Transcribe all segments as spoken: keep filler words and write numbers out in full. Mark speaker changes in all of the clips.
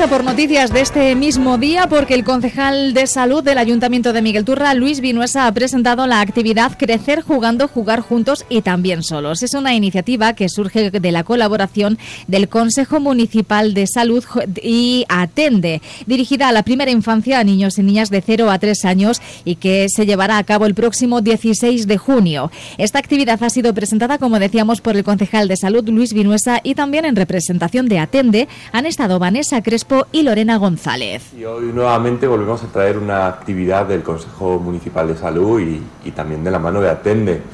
Speaker 1: a por noticias de este mismo día, porque el concejal de Salud del Ayuntamiento de Miguelturra, Luis Vinuesa, ha presentado la actividad Crecer Jugando, Jugar Juntos y También Solos. Es una iniciativa que surge de la colaboración del Consejo Municipal de Salud y Atende, dirigida a la primera infancia, a niños y niñas de cero a tres años, y que se llevará a cabo el próximo dieciséis de junio. Esta actividad ha sido presentada, como decíamos, por el concejal de Salud, Luis Vinuesa, y también en representación de Atende han estado Vanessa Crespo y Lorena González.
Speaker 2: Y hoy nuevamente volvemos a traer una actividad del Consejo Municipal de Salud y, y también de la mano de Atende.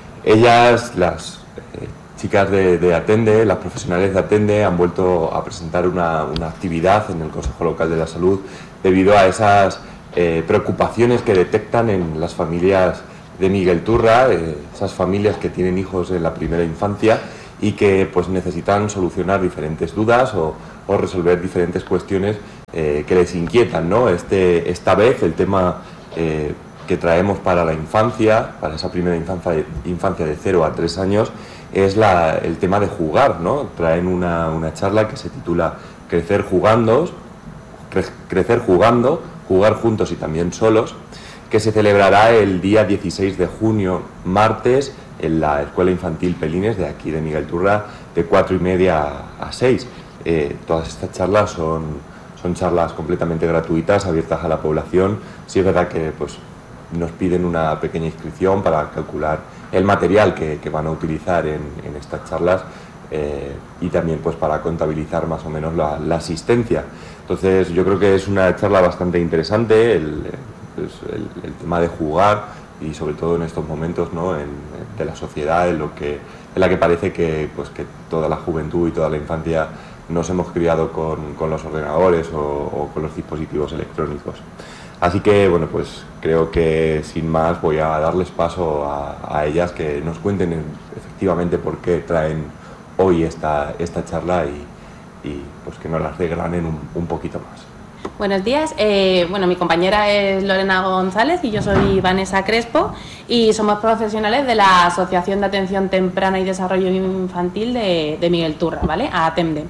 Speaker 2: Ellas, las eh, chicas de, de Atende, las profesionales de Atende, han vuelto a presentar una, una actividad en el Consejo Local de la Salud debido a esas eh, preocupaciones que detectan en las familias de Miguelturra, eh, esas familias que tienen hijos en la primera infancia y que pues necesitan solucionar diferentes dudas o, o resolver diferentes cuestiones eh, que les inquietan, ¿no? Este, esta vez el tema eh, que traemos para la infancia, para esa primera infancia de, infancia de cero a tres años, es la, el tema de jugar, ¿no? Traen una, una charla que se titula Crecer Jugando, cre, Crecer Jugando, Jugar Juntos y También Solos, que se celebrará el día dieciséis de junio, martes, en la Escuela Infantil Pelines de aquí de Miguelturra, de cuatro y media a seis. Eh, todas estas charlas son, son charlas completamente gratuitas, abiertas a la población. Sí es verdad que pues, nos piden una pequeña inscripción para calcular el material que, que van a utilizar en, en estas charlas eh, y también pues, para contabilizar más o menos la, la asistencia. Entonces yo creo que es una charla bastante interesante, el, pues, el, el tema de jugar, y sobre todo en estos momentos, ¿no? en, de la sociedad en, lo que, en la que parece que, pues, que toda la juventud y toda la infancia nos hemos criado con, con los ordenadores o, o con los dispositivos electrónicos. Así que, bueno, pues creo que sin más voy a darles paso a, a ellas que nos cuenten efectivamente por qué traen hoy esta, esta charla y, y pues que nos las desgranen un, un poquito más.
Speaker 3: Buenos días, eh, bueno, mi compañera es Lorena González y yo soy Vanessa Crespo y somos profesionales de la Asociación de Atención Temprana y Desarrollo Infantil de, de Miguelturra, ¿vale? A Atende.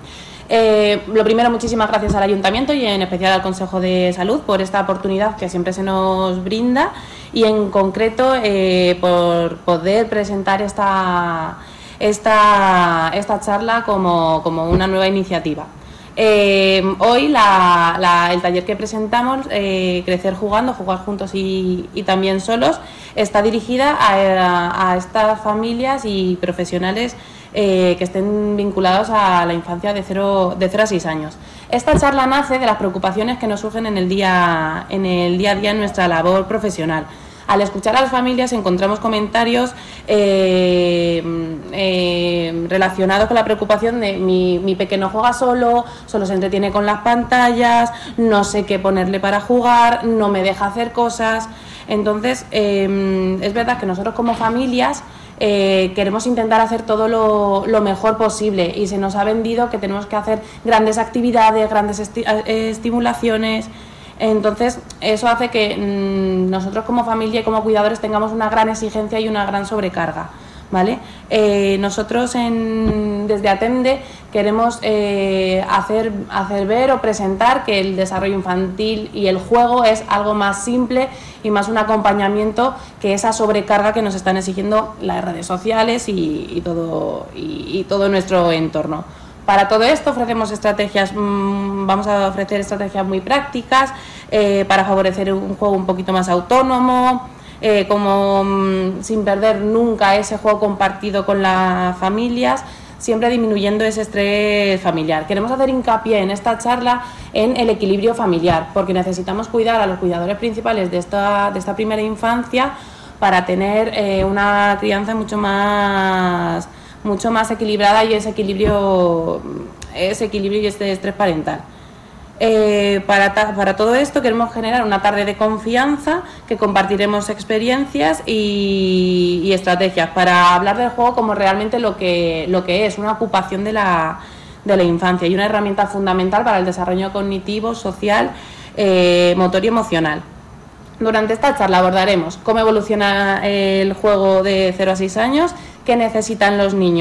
Speaker 3: Eh, lo primero, muchísimas gracias al Ayuntamiento y en especial al Consejo de Salud por esta oportunidad que siempre se nos brinda y en concreto eh, por poder presentar esta, esta, esta charla como, como una nueva iniciativa. Eh, hoy la, la, el taller que presentamos, eh, Crecer Jugando, Jugar Juntos y, y También Solos, está dirigida a, a, a estas familias y profesionales eh, que estén vinculados a la infancia de cero a seis años. Esta charla nace de las preocupaciones que nos surgen en el día, en el día a día en nuestra labor profesional. Al escuchar a las familias encontramos comentarios eh, eh, relacionados con la preocupación de mi, mi pequeño juega solo, solo se entretiene con las pantallas, no sé qué ponerle para jugar, no me deja hacer cosas. Entonces, eh, es verdad que nosotros como familias eh, queremos intentar hacer todo lo, lo mejor posible y se nos ha vendido que tenemos que hacer grandes actividades, grandes esti- estimulaciones. Entonces, eso hace que mmm, nosotros como familia y como cuidadores tengamos una gran exigencia y una gran sobrecarga, ¿vale? Eh, nosotros en, desde Atende queremos eh, hacer, hacer ver o presentar que el desarrollo infantil y el juego es algo más simple y más un acompañamiento que esa sobrecarga que nos están exigiendo las redes sociales y, y, todo, y, y todo nuestro entorno. Para todo esto ofrecemos estrategias, mmm, vamos a ofrecer estrategias muy prácticas eh, para favorecer un juego un poquito más autónomo, eh, como mmm, sin perder nunca ese juego compartido con las familias, siempre disminuyendo ese estrés familiar. Queremos hacer hincapié en esta charla en el equilibrio familiar, porque necesitamos cuidar a los cuidadores principales de esta, de esta primera infancia para tener eh, una crianza mucho más... mucho más equilibrada y ese equilibrio, ese equilibrio y este estrés parental. Eh, para, ta, para todo esto queremos generar una tarde de confianza que compartiremos experiencias y, y estrategias para hablar del juego como realmente lo que, lo que es, una ocupación de la, de la infancia y una herramienta fundamental para el desarrollo cognitivo, social, eh, motor y emocional. Durante esta charla abordaremos cómo evoluciona el juego de cero a seis años, qué necesitan los niños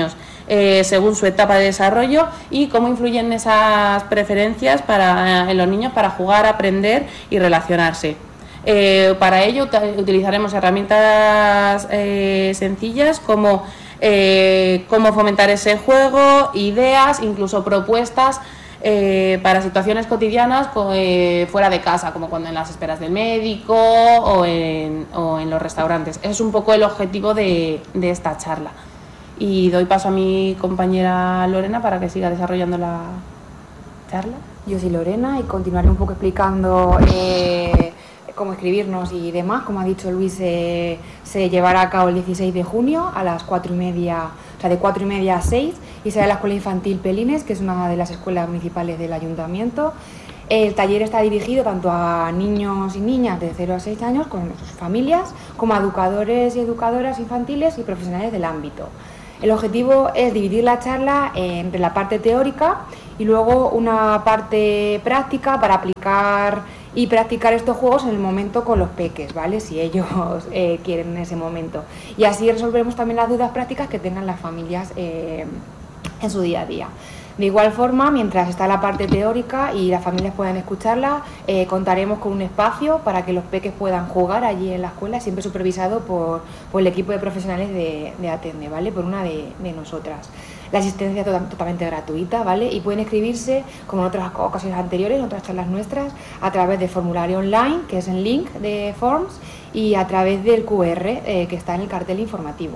Speaker 3: eh, según su etapa de desarrollo y cómo influyen esas preferencias para, en los niños para jugar, aprender y relacionarse. Eh, para ello utilizaremos herramientas eh, sencillas como eh, cómo fomentar ese juego, ideas, incluso propuestas eh, para situaciones cotidianas eh, fuera de casa, como cuando en las esperas del médico o en, o en los restaurantes. Ese es un poco el objetivo de, de esta charla. Y doy paso a mi compañera Lorena para que siga desarrollando la charla.
Speaker 4: Yo soy Lorena y continuaré un poco explicando eh, cómo escribirnos y demás. Como ha dicho Luis, eh, se llevará a cabo el dieciséis de junio a las cuatro y media, o sea, de cuatro y media a seis, y será en la Escuela Infantil Pelines, que es una de las escuelas municipales del Ayuntamiento. El taller está dirigido tanto a niños y niñas de cero a seis años con sus familias, como a educadores y educadoras infantiles y profesionales del ámbito. El objetivo es dividir la charla entre la parte teórica y luego una parte práctica para aplicar y practicar estos juegos en el momento con los peques, ¿vale? Si ellos eh, quieren en ese momento. Y así resolveremos también las dudas prácticas que tengan las familias eh, en su día a día. De igual forma, mientras está la parte teórica y las familias puedan escucharla, eh, contaremos con un espacio para que los peques puedan jugar allí en la escuela, siempre supervisado por, por el equipo de profesionales de, de Atende, ¿vale? Por una de, de nosotras. La asistencia es to- totalmente gratuita, ¿vale? Y pueden inscribirse, como en otras ocasiones anteriores, en otras charlas nuestras, a través del formulario online, que es el link de Forms, y a través del cu erre eh, que está en el cartel informativo.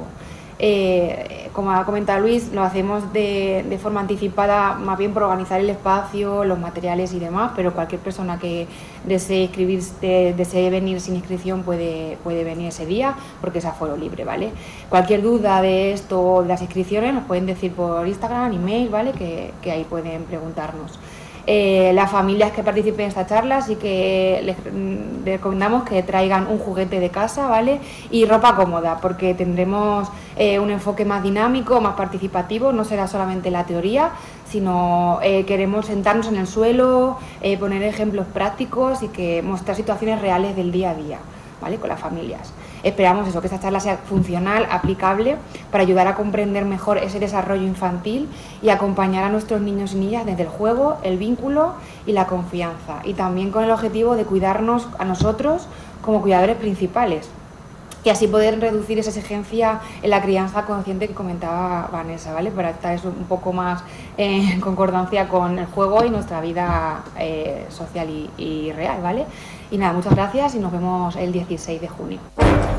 Speaker 4: Eh, como ha comentado Luis, lo hacemos de, de forma anticipada, más bien por organizar el espacio, los materiales y demás, pero cualquier persona que desee inscribirse, desee venir sin inscripción puede, puede venir ese día porque es aforo libre, ¿vale? Cualquier duda de esto o de las inscripciones nos pueden decir por Instagram, email, ¿vale? Que, que ahí pueden preguntarnos. Eh, las familias que participen en esta charla sí que les, les recomendamos que traigan un juguete de casa, ¿vale? Y ropa cómoda, porque tendremos eh, un enfoque más dinámico, más participativo, no será solamente la teoría, sino eh, queremos sentarnos en el suelo, eh, poner ejemplos prácticos y que mostrar situaciones reales del día a día, ¿vale? Con las familias. Esperamos eso, que esta charla sea funcional, aplicable, para ayudar a comprender mejor ese desarrollo infantil y acompañar a nuestros niños y niñas desde el juego, el vínculo y la confianza. Y también con el objetivo de cuidarnos a nosotros como cuidadores principales. Y así poder reducir esa exigencia en la crianza consciente que comentaba Vanessa, ¿vale? Para estar eso un poco más en concordancia con el juego y nuestra vida eh, social y, y real, ¿vale? Y nada, muchas gracias y nos vemos el dieciséis de junio.